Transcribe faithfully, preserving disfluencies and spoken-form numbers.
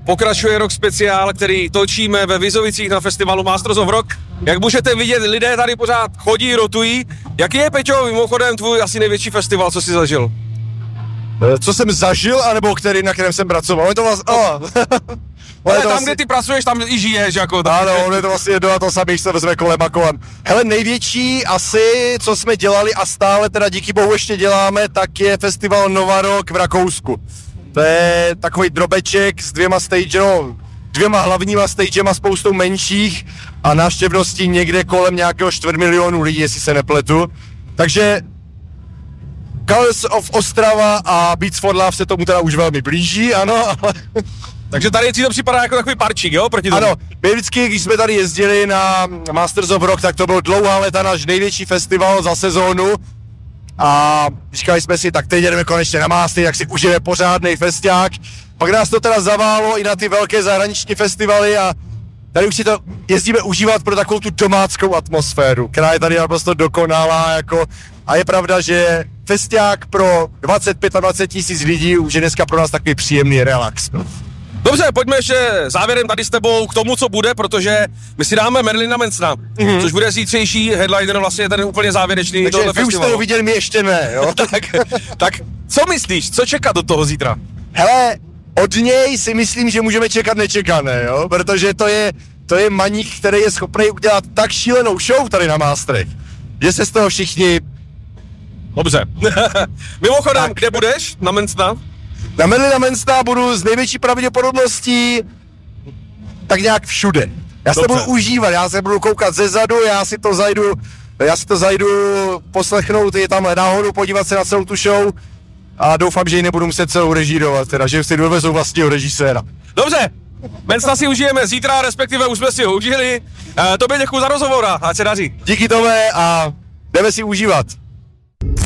pokračuje Rock speciál, který točíme ve Vizovicích na festivalu Masters of Rock. Jak můžete vidět, lidé tady pořád chodí, rotují. Jaký je, Peťo, mimochodem tvůj asi největší festival, co jsi zažil? Co jsem zažil, anebo který, na kterém jsem pracoval? On je to vlastně... Oh. Ale tam, vlastně... kde ty pracuješ, tam i žiješ, jako... Tak... Ano, on je to vlastně jedno a to samý, se vezme kolem a kolem. Hele, největší asi, co jsme dělali a stále teda díky bohu ještě děláme, tak je festival Nova Rock v Rakousku. To je takový drobeček s dvěma stage, no, dvěma hlavníma stagema, spoustou menších a návštěvností někde kolem nějakého čtvrt milionu lidí, jestli se nepletu. Takže Colors of Ostrava a Beats for Love se tomu teda už velmi blíží, ano, ale... Takže tady ti to připadá jako takový parčík, jo, proti tomu? Ano, my vždycky, když jsme tady jezdili na Masters of Rock, tak to byl dlouhá léta náš největší festival za sezónu. A říkali jsme si, tak teď jdeme konečně na Mastry, tak si užijeme pořádnej festiák. Pak nás to teda zaválo i na ty velké zahraniční festivaly a tady už si to jezdíme užívat pro takovou tu domáckou atmosféru, která je tady naprosto dokonalá, jako, a je pravda, že festiák pro dvacet pět a dvacet tisíc lidí už je dneska pro nás takový příjemný relax. Dobře, pojďme ještě závěrem tady s tebou k tomu, co bude, protože my si dáme Marilina Mansona, mm-hmm. což bude zítřejší headliner, vlastně ten úplně závěrečný. Takže vy už jste ho viděli, my ještě ne, jo? tak, tak co myslíš, co čekat do toho zítra? Hele, od něj si myslím, že můžeme čekat nečekané, jo? Protože to je, to je maník, který je schopný udělat tak šílenou show tady na Masterech, že se z toho všichni... Dobře. Mimochodem, tak. Kde budeš na Mansona? Na Marilina Mansona budu s největší pravděpodobností tak nějak všude. Já se budu užívat, já se budu koukat zezadu, já si to zajdu, já si to zajdu poslechnout, je tam náhodou podívat se na celou tu show a doufám, že ji nebudu muset celou režírovat, teda, že si dovezou vlastního režiséra. Dobře, Mansona si užijeme zítra, respektive už jsme si ho užili. E, tobě děkuji za rozhovor a ať se daří. Díky tome a jdeme si užívat.